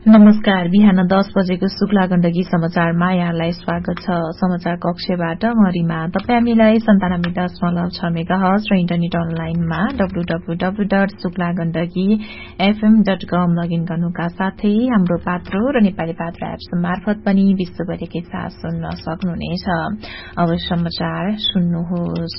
नमस्कार। बिहान 10 बजेको शुक्ला गण्डकी समाचारमा यहाँलाई स्वागत छ। समाचार कक्षबाट म रिमा। तपाई हामीलाई 97.6 मेगाहर्ज र इन्टरनेट अनलाइनमा www.suklagandaki.fm.com लगइन गर्नुका साथै हाम्रो पात्रो र नेपाली पात्र एप्स मार्फत पनि विश्वभरिकै साथ सुन्न सक्नुहुनेछ। अब समाचार सुन्नुहोस्।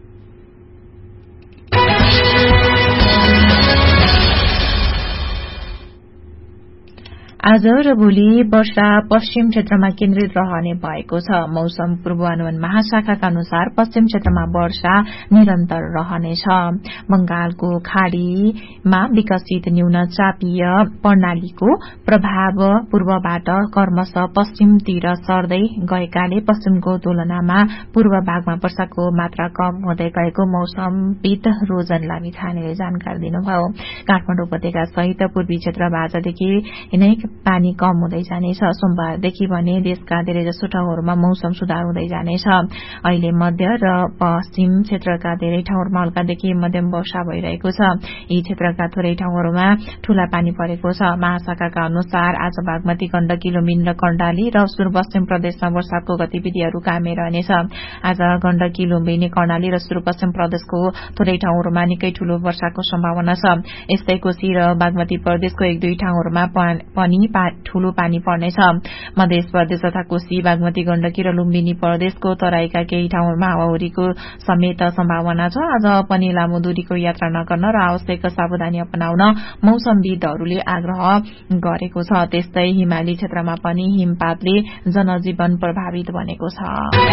आज र भोलि वर्षा पश्चिम क्षेत्रमा केन्द्रित रहने भएको छ। मौसम पूर्वानुमान महाशाखाका अनुसार पश्चिम क्षेत्रमा वर्षा निरन्तर रहनेछ। बंगालको खाड़ीमा विकसित न्यून चापीय प्रणालीको प्रभाव पूर्वबाट क्रमशः पश्चिमतिर सर्दै गएकाले पश्चिमको तुलनामा पूर्व भागमा वर्षाको मात्रा कम हुँदै गएको मौसमविद रोजन लामिछानेले जानकारी दिनुभयो। काठमाडौँ उपत्यका सहित पूर्वी क्षेत्रमा आजदेखि नै पानी कम हुँदै जानेछ। सोमबारदेखि भने देशका धेरैजसो ठाउँहरूमा मौसम सुधार हुँदै जानेछ। अहिले मध्य र पश्चिम क्षेत्रका धेरै ठाउँहरूमा हल्कादेखि मध्यम वर्षा भइरहेको छ। यी क्षेत्रका थोरै ठाउँहरूमा ठूला पानी परेको छ। महाशाखाका अनुसार आज बागमती, गण्डकी, लुम्बिनी र कर्णाली र सुदूरपश्चिम प्रदेशमा वर्षाको गतिविधिहरू कायमै रहनेछ। आज गण्डकी, लुम्बिनी, कर्णाली र सुदूरपश्चिम प्रदेशको थोरै ठाउँहरूमा निकै ठूलो वर्षाको सम्भावना छ। यस्तै कोशी र बागमती प्रदेशको एक दुई ठाउँहरूमा पनि ठूलो पानी पर्नेछ। मध्य प्रदेश तथा कोशी, बागमती, गण्डकी र लुम्बिनी प्रदेशको तराईका केही ठाउँहरूमा हावाहुरीको समेत सम्भावना छ। आज पनि लामो दूरीको यात्रा नगर्न र आवश्यक सावधानी अपनाउन मौसमविदहरूले आग्रह गरेको छ। त्यस्तै हिमाली क्षेत्रमा पनि हिमपातले जनजीवन प्रभावित बनेको छ।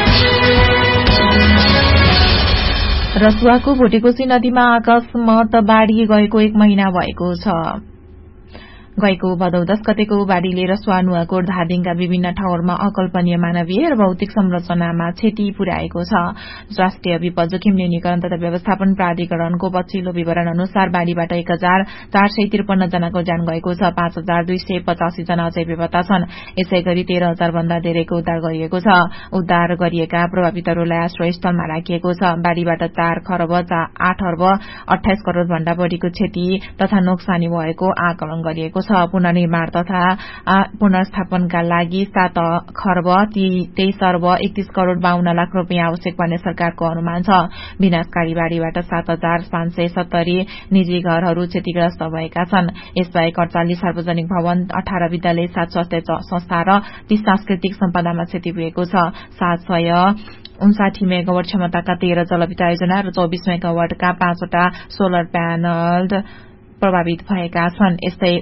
रसुवाको भोटेकोशी नदीमा अकस्मात बाढ़ी गएको 1 महिना भएको छ। गएको भदौ 10 गतेको बाढ़ीले रसुवा, नुवाकोट, धादिङका विभिन्न ठाउँहरूमा अकल्पनीय मानवीय र भौतिक संरचनामा क्षति पुर्याएको छ। राष्ट्रिय विपद जोखिम न्यूनीकरण तथा व्यवस्थापन प्राधिकरणको पछिल्लो विवरण अनुसार बाढ़ीबाट 1453 जनाको ज्यान गएको छ। 5285 जना अझै बेपत्ता छन्। यसैगरी 13,000 भन्दा धेरैको उद्धार गरिएको छ। उद्धार गरिएका प्रभावितहरूलाई आश्रयस्थलमा राखिएको छ। बाढ़ीबाट 4 खरब 8 अर्ब 28 करोड़ भन्दा बढ़ीको क्षति तथा नोक्सानी भएको आकलन गरिएको छ। पुनर्निर्माण तथा पुनर्स्थापनका लागि 7 खरब 23 अर्ब 31 करोड़ 52 लाख रुपियाँ आवश्यक पर्ने सरकारको अनुमान छ। विनाशकारी बाढ़ीबाट 7,570 निजी घरहरू क्षतिग्रस्त भएका छन्। यसबाहेक 48 सार्वजनिक भवन, 18 विद्यालय, 7 स्वास्थ्य संस्था र 30 सांस्कृतिक सम्पदामा क्षति पुगेको छ। 759 मेगावाट क्षमताका 13 जलविद्युत आयोजना र 24 मेगावाटका 5 वटा सोलर प्यानल प्रभावित भएका छन्। यस्तै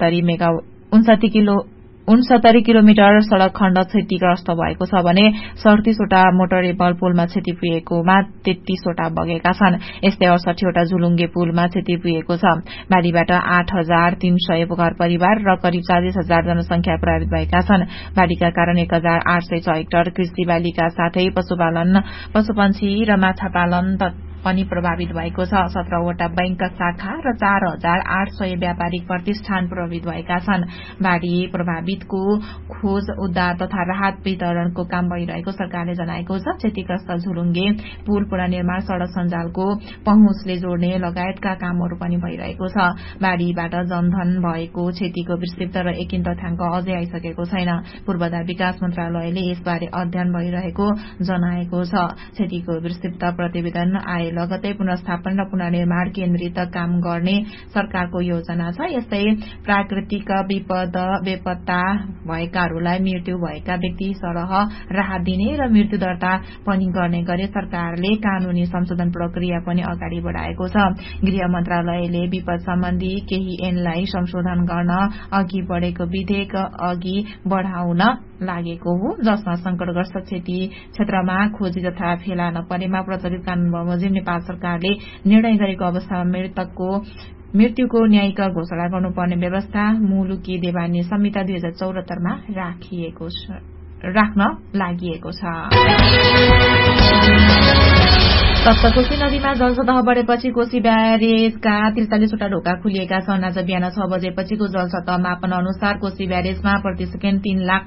69 किलोमिटर सड़क खण्ड क्षतिग्रस्त भएको छ भने 37 वटा मोटरेबल पुलमा क्षति पुगेकोमा 33 वटा बगेका छन्। यस्तै 68 वटा झुलुङ्गे पुलमा क्षति पुगेको छ। बाढ़ीबाट 8,300 घर परिवार र करिब 40,000 जनसंख्या प्रभावित भएका छन्। बाढ़ीका कारण 1,806 हेक्टर कृषि बालीका साथै पशुपन्छी र माछा पालन पनि प्रभावित भएको छ। 17 वटा बैंकका शाखा र 4,800 व्यापारिक प्रतिष्ठान प्रभावित भएका छन्। बाढ़ी प्रभावितको खोज, उद्धार तथा राहत वितरणको काम भइरहेको सरकारले जनाएको छ। क्षतिग्रस्त झुलुङ्गे पुल पुनर्निर्माण, सड़क सञ्जालको पहुँचले जोड्ने लगायतका कामहरू पनि भइरहेको छ। बाढ़ीबाट जनधन भएको क्षतिको विस्तृत र एकिन तथ्याङ्क अझै आइसकेको छैन। पूर्वाधार विकास मन्त्रालयले यसबारे अध्ययन भइरहेको जनाएको छ। क्षतिको विस्तृत प्रतिवेदन आए लगतै पुनर्स्थापन र पुनर्निर्माण केन्द्रित काम गर्ने सरकारको योजना छ। यस्तै प्राकृतिक विपद बेपत्ता भएकाहरूलाई मृत्यु भएका व्यक्ति सरह राहत दिने र मृत्यु दर्ता पनि गर्ने गरी सरकारले कानूनी संशोधन प्रक्रिया पनि अगाडि बढ़ाएको छ। गृह मन्त्रालयले विपद सम्बन्धी केही ऐनलाई संशोधन गर्न अघि बढ़ेको विधेयक अघि बढ़ाउन लागेको हो, जसमा संकटग्रस्त क्षेत्रमा खोजी तथा फेला नपरेमा प्रचलित कानून बमोजिम नेपाल सरकारले निर्णय गरेको अवस्थामा मृत्युको न्यायिक घोषणा गर्नुपर्ने व्यवस्था मुलुकी देवानी संहिता 2074 मा राख्न लागि छ। सप्तकोशी नदीमा जलसतह बढेपछि कोशी ब्यारेजका 43वटा ढोका खुलिएका छन्। आज बिहान 6 बजेपछिको जलसतह मापन अनुसार कोशी ब्यारेजमा प्रति सेकेन्ड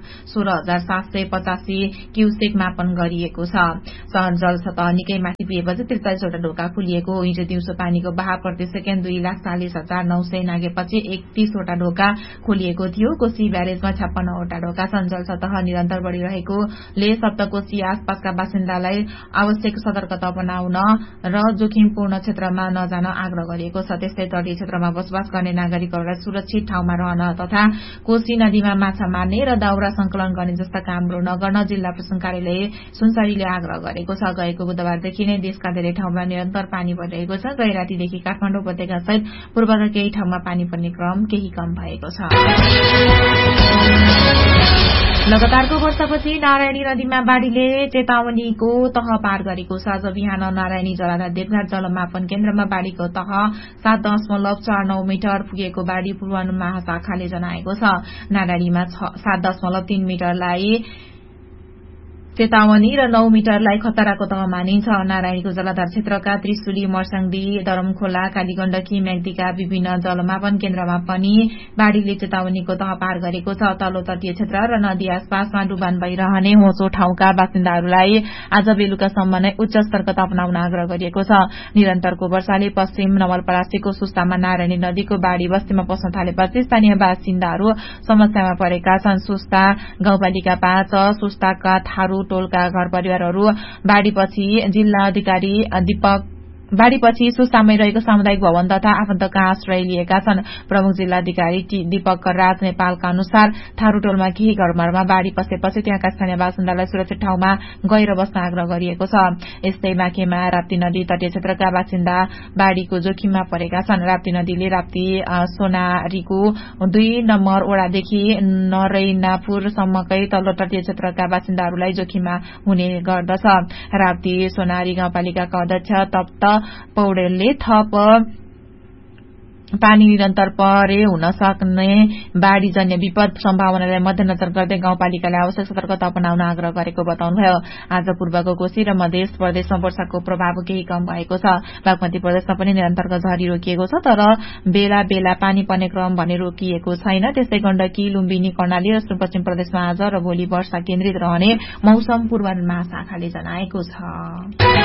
3,16,785 क्युसेक मापन गरिएको छ। जलसतह निकै माथि पुगेपछि 43वटा ढोका खुलिएको हो। हिजो दिउँसो पानीको बहाव प्रति सेकेन्ड 2,40,900 नागेपछि 31वटा ढोका खोलिएको थियो। कोशी ब्यारेजमा 56वटा ढोका छन्। जलसतह निरन्तर बढ़िरहेकोले सप्तकोशी आसपासका बासिन्दालाई आवश्यक सतर्कता अपनाउन र जोखिमपूर्ण क्षेत्रमा नजान आग्रह गरिएको छ। त्यस्तै तटीय क्षेत्रमा बसोबास गर्ने नागरिकहरूलाई सुरक्षित ठाउँमा रहन तथा कोशी नदीमा माछा मार्ने र दाउरा संकलन गर्ने जस्ता कामहरू नगर्न जिल्ला प्रशासन कार्यालय सुनसरीले आग्रह गरेको छ। गएको बुधबारदेखि नै देशका धेरै ठाउँमा निरन्तर पानी परिरहेको छ। गै रातिदेखि काठमाडौँ उपत्यका सहित पूर्वका केही ठाउँमा पानी पर्ने क्रम केही कम भएको छ। लगातारको वर्षापछि नारायणी नदीमा बाढ़ीले चेतावनीको तह पार गरेको छ। आज बिहान नारायणी जलाधार देवघाट जलमापन केन्द्रमा बाढ़ीको तह 7.49 मिटर पुगेको बाढ़ी पूर्वानुमान महाशाखाले जनाएको छ। नारायणीमा 7.3 मिटरलाई चेतावनी र 9 मिटरलाई खतराको तह मानिन्छ। नारायणीको जलाधार क्षेत्रका त्रिशुली, मर्साङडी, दरमखोला, कालीगण्डकी, म्याग्दीका विभिन्न जलमापन केन्द्रमा पनि बाढ़ीले चेतावनीको तह पार गरेको छ। तल्लो तटीय क्षेत्र र नदी आसपासमा डुबान भइरहने होचो ठाउँका बासिन्दाहरूलाई आज बेलुकासम्म नै उच्च सतर्कता अपनाउन आग्रह गरिएको छ। निरन्तरको वर्षाले पश्चिम नवलपरासीको सुस्तामा नारायणी नदीको बाढ़ी बस्तीमा पस्न थालेपछि स्थानीय बासिन्दाहरू समस्यामा परेका छन्। सुस्ता गाउँपालिका 5 सुस्ताका थारू टोलका घर परिवारहरू बाढ़ीपछि सुस्तामै रहेको सामुदायिक भवन तथा आफन्तका आश्रय लिएका छन्। प्रमुख जिल्लाधिकारी दीपक राज नेपालका अनुसार थारूटोलमा केही घरमा बाढ़ी पसेपछि त्यहाँका स्थानीय बासिन्दालाई सुरक्षित ठाउँमा गएर बस्न आग्रह गरिएको छ। यस्तै माकेमा राप्ती नदी तटीय क्षेत्रका बासिन्दा बाढ़ीको जोखिममा परेका छन्। राप्ती नदीले राप्ती सोनारीको 2 नम्बर ओडादेखि नरैनापुरसम्मकै तल्लो तटीय क्षेत्रका बासिन्दाहरूलाई जोखिममा हुने गर्दछ। राप्ती सोनारी गाउँपालिकाका अध्यक्ष तप्त पौडेलले थप पानी निरन्तर परे हुन सक्ने बाढ़ीजन्य विपद सम्भावनालाई मध्यनजर गर्दै गाउँपालिकाले आवश्यक सतर्कता अपनाउन आग्रह गरेको बताउनुभयो। आज पूर्वको कोशी र मध्य प्रदेशमा वर्षाको प्रभाव केही कम भएको छ। बागमती प्रदेशमा पनि निरन्तरको झरी रोकिएको छ, तर बेला बेला पानी पर्ने क्रम भने रोकिएको छैन। त्यस्तै गण्डकी, लुम्बिनी, कर्णाली र सुदूरपश्चिम प्रदेशमा आज र भोलि वर्षा केन्द्रित रहने मौसम पूर्वानुमान महाशाखाले जनाएको छ।